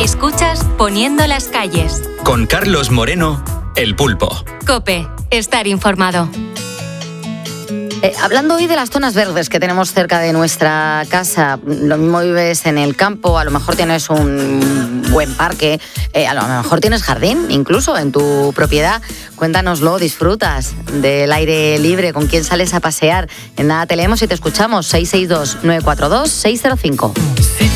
Escuchas Poniendo las calles. Con Carlos Moreno, El Pulpo. COPE, estar informado. Hablando hoy de las zonas verdes que tenemos cerca de nuestra casa, lo mismo vives en el campo, a lo mejor tienes un buen parque, a lo mejor tienes jardín, incluso en tu propiedad. Cuéntanoslo, disfrutas del aire libre, con quién sales a pasear. En nada te leemos y te escuchamos. 662-942-605.